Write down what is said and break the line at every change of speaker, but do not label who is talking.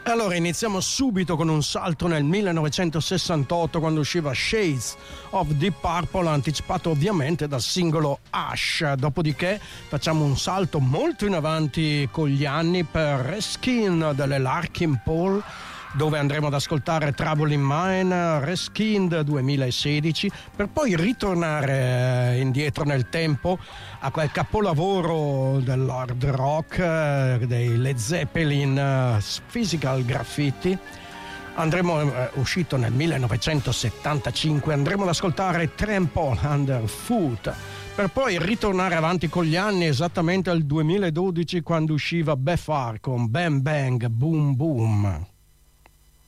Allora iniziamo subito con un salto nel 1968 quando usciva Shades of Deep Purple, anticipato ovviamente dal singolo Hush. Dopodiché facciamo un salto molto in avanti con gli anni per Reskin delle Larkin Pool, dove andremo ad ascoltare Trouble in Mind, Reskinned 2016, per poi ritornare indietro nel tempo a quel capolavoro dell'hard rock dei Led Zeppelin, Physical Graffiti. Andremo, uscito nel 1975, andremo ad ascoltare Trample Underfoot, per poi ritornare avanti con gli anni esattamente al 2012 quando usciva Befar con Bang Bang Boom Boom.